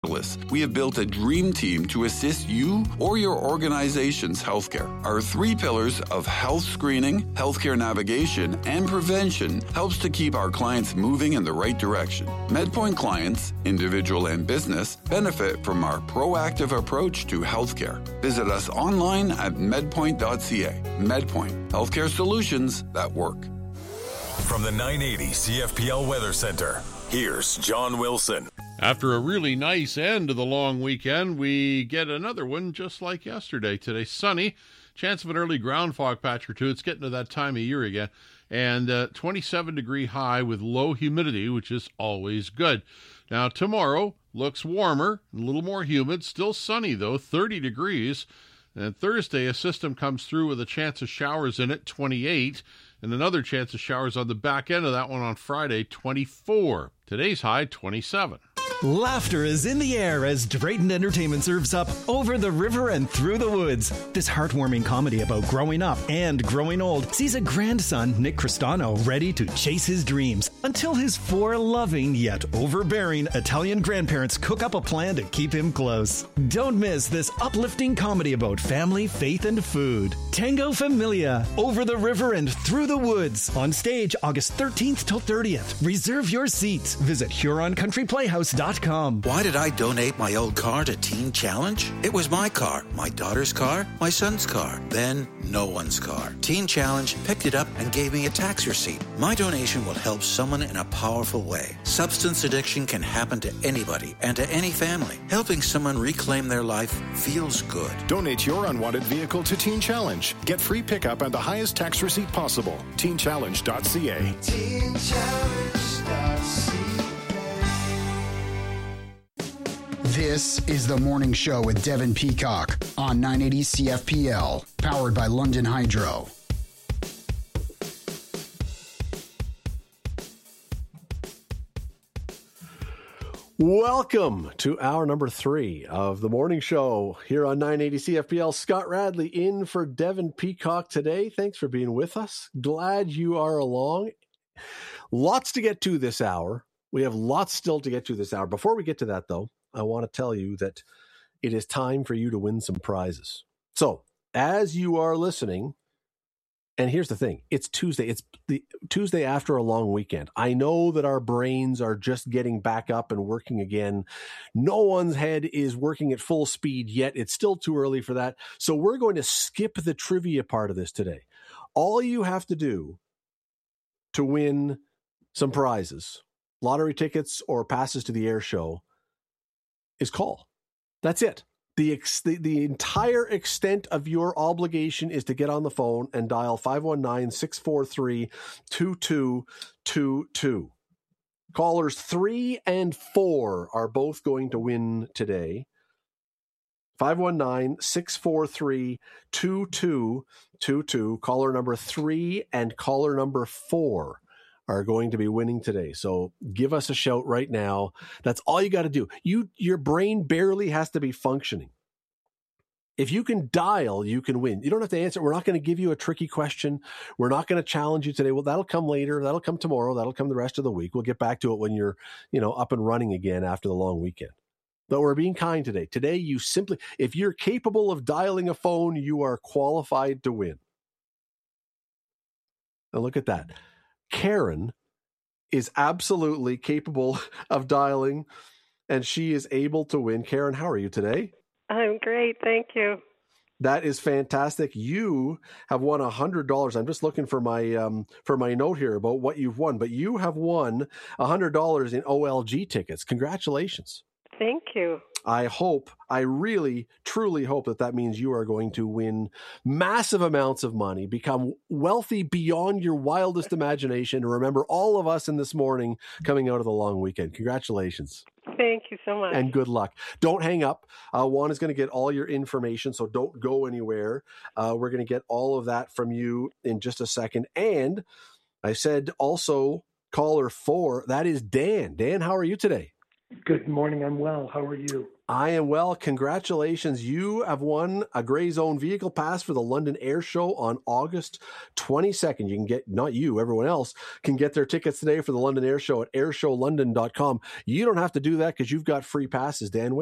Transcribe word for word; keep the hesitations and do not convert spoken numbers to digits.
We have built a dream team to assist you or your organization's healthcare. Our three pillars of health screening, healthcare navigation, and prevention helps to keep our clients moving in the right direction. MedPoint clients, individual and business, benefit from our proactive approach to healthcare. Visit us online at medpoint dot c a. MedPoint, healthcare solutions that work. From the nine eighty C F P L Weather Center, here's John Wilson. After a really nice end to the long weekend, we get another one just like yesterday. Today, sunny, chance of an early ground fog patch or two. It's getting to that time of year again. And uh, twenty-seven degree high with low humidity, which is always good. Now, tomorrow looks warmer, a little more humid, still sunny though, thirty degrees. And Thursday, a system comes through with a chance of showers in it, twenty-eight. And another chance of showers on the back end of that one on Friday, twenty-four. Today's high, twenty-seven. Laughter is in the air as Drayton Entertainment serves up Over the River and Through the Woods. This heartwarming comedy about growing up and growing old sees a grandson, Nick Cristano, ready to chase his dreams until his four loving yet overbearing Italian grandparents cook up a plan to keep him close. Don't miss this uplifting comedy about family, faith, and food. Tango Familia, Over the River and Through the Woods. On stage August thirteenth till thirtieth. Reserve your seats. Visit Huron Country Playhouse dot com. Why did I donate my old car to Teen Challenge? It was my car, my daughter's car, my son's car, then no one's car. Teen Challenge picked it up and gave me a tax receipt. My donation will help someone in a powerful way. Substance addiction can happen to anybody and to any family. Helping someone reclaim their life feels good. Donate your unwanted vehicle to Teen Challenge. Get free pickup and the highest tax receipt possible. teen challenge dot c a. teen challenge dot c a. This is The Morning Show with Devin Peacock on nine eighty C F P L, powered by London Hydro. Welcome to hour number three of The Morning Show here on nine eighty C F P L. Scott Radley in for Devin Peacock today. Thanks for being with us. Glad you are along. Lots to get to this hour. We have lots still to get to this hour. Before we get to that, though, I want to tell you that it is time for you to win some prizes. So as you are listening, and here's the thing, it's Tuesday. It's the Tuesday after a long weekend. I know that our brains are just getting back up and working again. No one's head is working at full speed yet. It's still too early for that. So we're going to skip the trivia part of this today. All you have to do to win some prizes, lottery tickets or passes to the air show, is call. That's it. The, ex- the the entire extent of your obligation is to get on the phone and dial five one nine, six four three, two two two two. Callers three and four are both going to win today. five one nine, six four three, two two two two. Caller number three and caller number four are going to be winning today. So give us a shout right now. That's all you got to do. You, your brain barely has to be functioning. If you can dial, you can win. You don't have to answer. We're not going to give you a tricky question. We're not going to challenge you today. Well, that'll come later. That'll come tomorrow. That'll come the rest of the week. We'll get back to it when you're, you know, up and running again after the long weekend. But we're being kind today. Today, you simply, if you're capable of dialing a phone, you are qualified to win. Now look at that. Karen is absolutely capable of dialing, and she is able to win. Karen, how are you today? I'm great. Thank you. That is fantastic. You have won one hundred dollars. I'm just looking for my um, for my note here about what you've won, but you have won one hundred dollars in O L G tickets. Congratulations. Thank you. I hope, I really, truly hope that that means you are going to win massive amounts of money, become wealthy beyond your wildest imagination, and remember all of us in this morning coming out of the long weekend. Congratulations. Thank you so much. And good luck. Don't hang up. Uh, Juan is going to get all your information, so don't go anywhere. Uh, we're going to get all of that from you in just a second. And I said also caller four, that is Dan. Dan, how are you today? Good morning. I'm well. How are you? I am well. Congratulations. You have won a Gray Zone vehicle pass for the London Air Show on August twenty-second. You can get, not you, everyone else can get their tickets today for the London Air Show at airshow london dot com. You don't have to do that because you've got free passes, Dan.